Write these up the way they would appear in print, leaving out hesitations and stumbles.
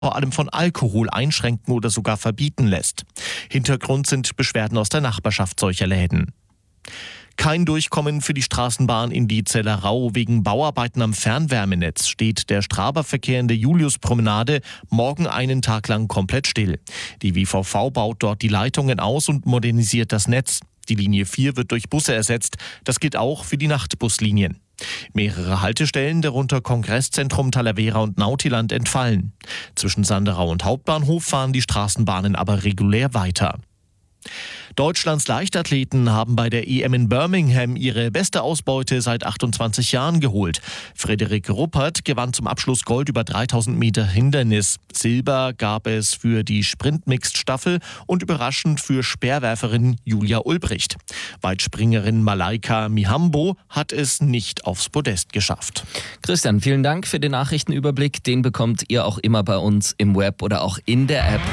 vor allem von Alkohol einschränken oder sogar verbieten lässt. Hintergrund sind Beschwerden aus der Nachbarschaft solcher Läden. Kein Durchkommen für die Straßenbahn in die Zellerau. Wegen Bauarbeiten am Fernwärmenetz steht der Straberverkehr in der Juliuspromenade morgen einen Tag lang komplett still. Die WVV baut dort die Leitungen aus und modernisiert das Netz. Die Linie 4 wird durch Busse ersetzt. Das gilt auch für die Nachtbuslinien. Mehrere Haltestellen, darunter Kongresszentrum Talavera und Nautiland, entfallen. Zwischen Sanderau und Hauptbahnhof fahren die Straßenbahnen aber regulär weiter. Deutschlands Leichtathleten haben bei der EM in Birmingham ihre beste Ausbeute seit 28 Jahren geholt. Frederik Ruppert gewann zum Abschluss Gold über 3000 Meter Hindernis. Silber gab es für die Sprint-Mixed-Staffel und überraschend für Speerwerferin Julia Ulbricht. Weitspringerin Malaika Mihambo hat es nicht aufs Podest geschafft. Christian, vielen Dank für den Nachrichtenüberblick. Den bekommt ihr auch immer bei uns im Web oder auch in der App.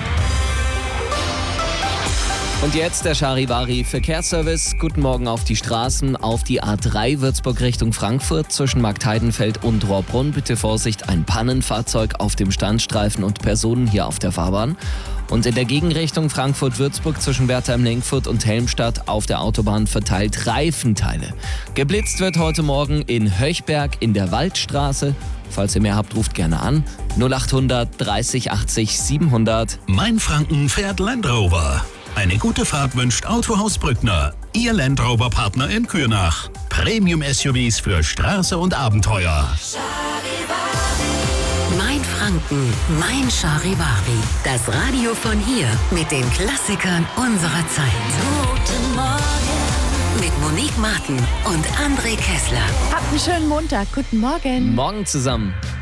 Und jetzt der Charivari Verkehrsservice. Guten Morgen auf die Straßen. Auf die A3 Würzburg Richtung Frankfurt zwischen Marktheidenfeld und Rohrbrunn. Bitte Vorsicht, ein Pannenfahrzeug auf dem Standstreifen und Personen hier auf der Fahrbahn. Und in der Gegenrichtung Frankfurt-Würzburg zwischen Wertheim-Lenkfurt und Helmstadt auf der Autobahn verteilt Reifenteile. Geblitzt wird heute Morgen in Höchberg in der Waldstraße. Falls ihr mehr habt, ruft gerne an. 0800 30 80 700. Mainfranken fährt Land Rover. Eine gute Fahrt wünscht Autohaus Brückner. Ihr Land Rover Partner in Kürnach. Premium-SUVs für Straße und Abenteuer. Mainfranken, mein Charivari. Das Radio von hier mit den Klassikern unserer Zeit. Guten Morgen. Mit Monique Martin und André Kessler. Habt einen schönen Montag. Guten Morgen. Morgen zusammen.